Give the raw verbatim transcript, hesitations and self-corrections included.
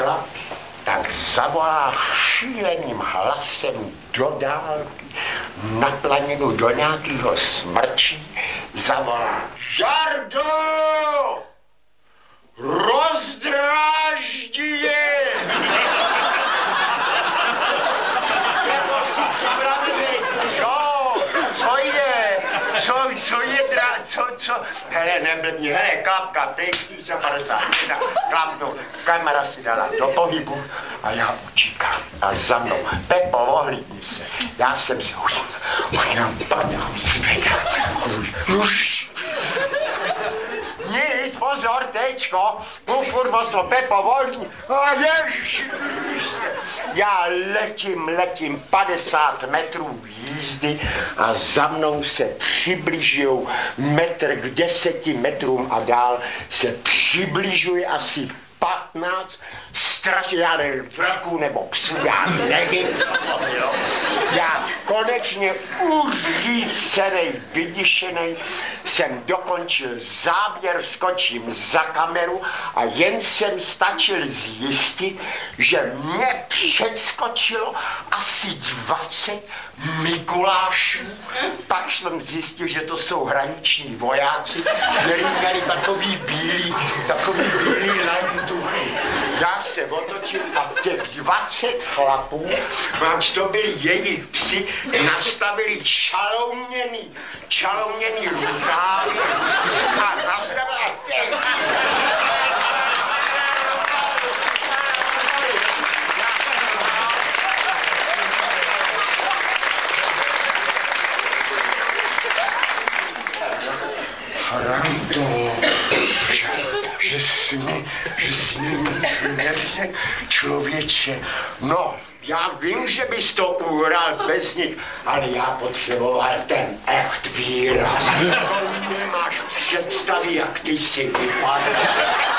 chlap tak zavolá šíleným hlasem do dálky, na planinu do nějakého smrčí, zavolá: Žardo! Rozdráždi je! Nebo si připravili, jo, co je, co, co je, drá, co, co, hele, neblbni, hele, klapka, pěkný se padesát jedna, klapnu, kamera si dala do pohybu a já utíkám a za mnou, Pepo, ohlídni se, já jsem si už, už nám padám zvedá, už, už. Nic, pozor, tečko, mu furt vostro, Pepo, volni, a ježiši Kriste. Já letím, letím padesát metrů jízdy a za mnou se přibližujou metr k deseti metrům a dál se přibližuje asi patnáct strašně, já nevím, vlků nebo psů, já nevím, co to bylo. Já konečně uřícenej, vyděšenej jsem dokončil záběr, skočím za kameru a jen jsem stačil zjistit, že mě předskočilo asi dvacet Mikulášů. Pak jsem zjistil, že to jsou hraniční vojáci, kteří měli takový bílý, takový bílý lantuchy. Já se otočil a těch dvacet chlapů, ač to byli jejich psi, nastavili čalouněný, čalouněný rukávy a nastavili těch... Franto, že, že jsi mi, že jsi mi nic neřekl, člověče. No, já vím, že bys to uhrál bez nich, ale já potřeboval ten echt výraz. To nemáš představy, jak ty jsi vypadl.